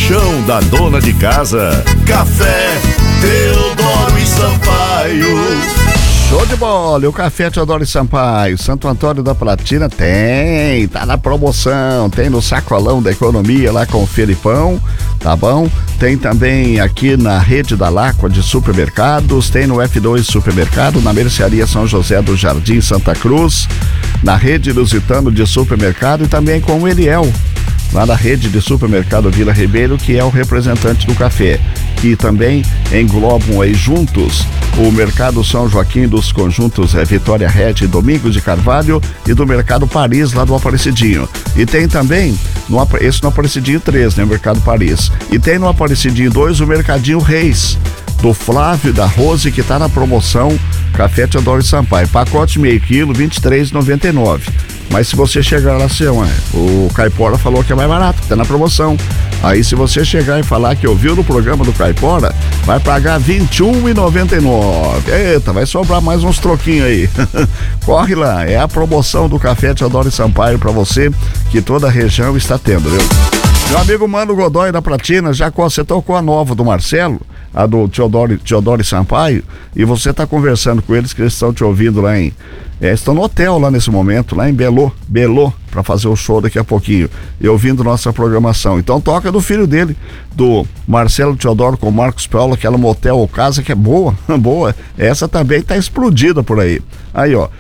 paixão da dona de casa. Café Teodoro e Sampaio. Show de bola, e o Café Teodoro e Sampaio, Santo Antônio da Platina tá na promoção, tem no Sacolão da Economia lá com o Felipão, tá bom? Tem também aqui na Rede da Láqua de Supermercados, tem no F2 Supermercado, na Mercearia São José do Jardim Santa Cruz, na Rede Lusitano de Supermercado e também com o Eliel, lá na Rede de Supermercado Vila Ribeiro, que é o representante do café. E também englobam aí juntos o Mercado São Joaquim dos Conjuntos Vitória Red, Domingos de Carvalho e do Mercado Paris, lá do Aparecidinho. E tem também, esse no Aparecidinho 3, né, Mercado Paris. E tem no Aparecidinho 2 o Mercadinho Reis, do Flávio e da Rose, que tá na promoção Café Teodoro e Sampaio. Pacote meio quilo, R$23,99. Mas se você chegar lá, o Caipora falou que é mais barato, tá na promoção. Aí se você chegar e falar que ouviu no programa do Caipora, vai pagar R$21,99. Eita, vai sobrar mais uns troquinhos aí. Corre lá, é a promoção do Café Teodoro e Sampaio pra você, que toda a região está tendo, viu? Meu amigo Mano Godoy da Platina, já você tocou a nova do Marcelo, a do Teodoro e Sampaio, e você tá conversando com eles, que eles estão te ouvindo lá estão no hotel lá nesse momento, lá em Belo, para fazer o show daqui a pouquinho, e ouvindo nossa programação. Então toca do filho dele, do Marcelo Teodoro com o Marcos Paulo, aquela motel ou casa que é boa, boa. Essa também tá explodida por aí. Aí, ó,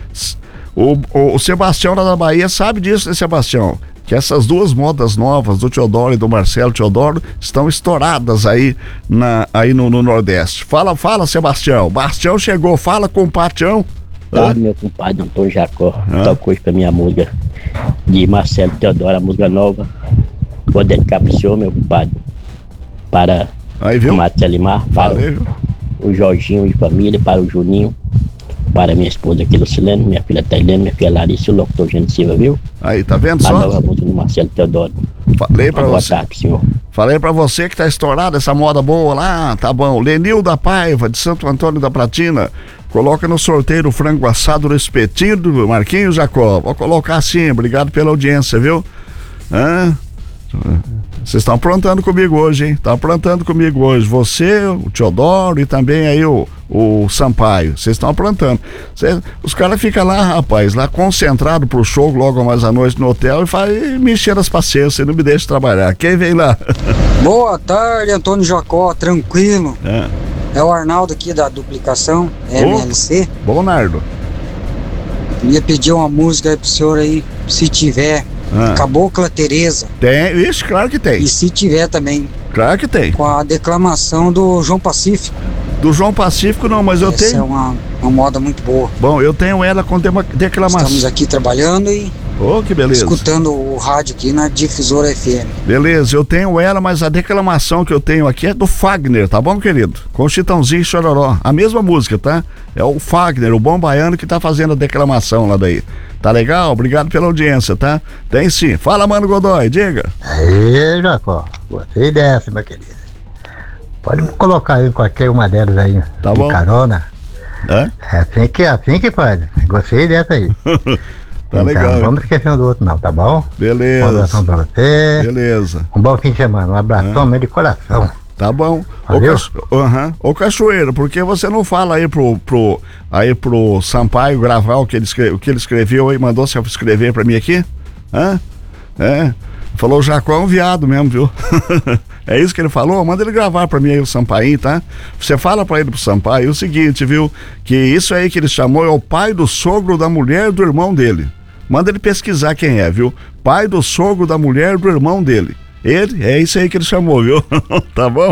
o Sebastião lá da Bahia sabe disso, né, Sebastião? Que essas duas modas novas do Teodoro e do Marcelo Teodoro estão estouradas aí no Nordeste. Fala, Sebastião. Bastião chegou, fala com o Patião. Meu compadre Antônio Jacó, tocou hoje pra minha música de Marcelo Teodoro, a música nova. Vou dedicar pro senhor, meu compadre, para o Marcelo Limar, para o Jorginho e família, para o Juninho, para minha esposa aqui, Lucilene, minha filha Tailene, minha filha Larissa, o locutor Gênesis Silva, viu? Aí, tá vendo só? A nova música do Marcelo Teodoro. Falei pra boa você. Tarde, senhor. Falei pra você que tá estourada essa moda boa lá, tá bom. Lenil da Paiva, de Santo Antônio da Platina, coloca no sorteio o frango assado no espetinho do Marquinhos Jacó. Vou colocar sim, obrigado pela audiência, viu? Vocês estão aprontando comigo hoje, hein? Estão aprontando comigo hoje. Você, o Teodoro e também aí o Sampaio. Vocês estão aprontando. Os caras ficam lá, rapaz, lá concentrado pro show logo mais à noite no hotel e me encher as paciências, não me deixa trabalhar. Quem vem lá? Boa tarde, Antônio Jacó, tranquilo. É o Arnaldo aqui da duplicação, MLC. Bom, Nardo. Ia pedir uma música aí pro senhor aí, se tiver. Cabocla Tereza. Tem, isso, claro que tem. E se tiver também. Claro que tem. Com a declamação do João Pacífico. Do João Pacífico não, mas eu tenho. Essa é uma moda muito boa. Bom, eu tenho ela com declamação. Estamos aqui trabalhando e que beleza. Escutando o rádio aqui na Difusora FM. Beleza, eu tenho ela, mas a declamação que eu tenho aqui é do Fagner, tá bom, querido? Com Chitãozinho e Chororó, a mesma música, tá? É o Fagner, o bom baiano, que tá fazendo a declamação lá daí. Tá legal? Obrigado pela audiência, tá? Tem sim. Fala, Mano Godoy, diga. Aí, Jacó, gostei dessa, meu querido. Pode colocar aí qualquer uma delas aí, tá de bom? Carona. É assim que pode. Gostei dessa aí. Tá legal. Não vamos esquecer um do outro não, tá bom? Beleza. Um abração pra você. Beleza. Um bom fim de semana, um abração meu de coração. Tá bom. Valeu? Ô Cachoeira, por que você não fala aí pro Sampaio gravar o que ele escreveu aí, mandou você escrever pra mim aqui? Falou o Jacó é um viado mesmo, viu? É isso que ele falou? Manda ele gravar pra mim aí o Sampainho, tá? Você fala pra ele pro Sampaio o seguinte, viu? Que isso aí que ele chamou é o pai do sogro da mulher do irmão dele. Manda ele pesquisar quem é, viu? Pai do sogro da mulher do irmão dele. É isso aí que ele chamou, viu? Tá bom?